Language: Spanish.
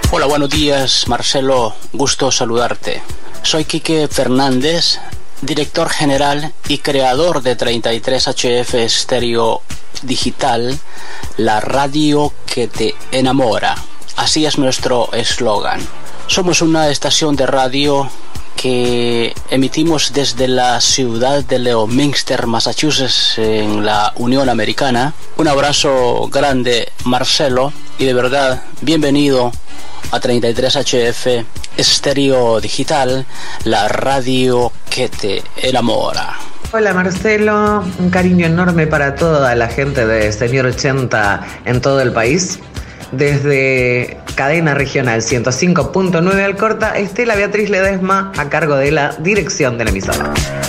Hola, buenos días, Marcelo. Gusto saludarte. Soy Quique Fernández, director general y creador de 33HF Estéreo Digital, la radio que te enamora. Así es nuestro eslogan. Somos una estación de radio que emitimos desde la ciudad de Leominster, Massachusetts, en la Unión Americana. Un abrazo grande, Marcelo, y de verdad, bienvenido a 33HF Estéreo Digital, la radio que te enamora. Hola Marcelo, un cariño enorme para toda la gente de Señor 80 en todo el país. Desde cadena regional 105.9 Alcorta, Estela Beatriz Ledesma a cargo de la dirección de la emisora.